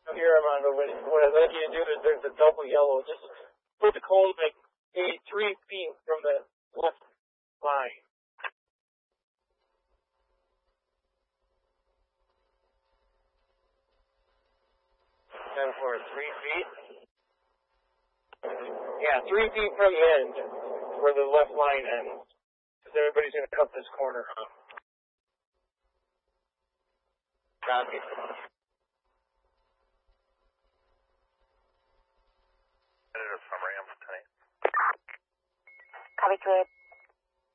Here, Armando, what I'd like you to do is there's a double yellow. Just put the cone like 3 feet from the left line. And for 3 feet? Yeah, 3 feet from the end, where the left line ends. Because everybody's going to cut this corner off. Copy. Editor from Ram tonight. Copy, good.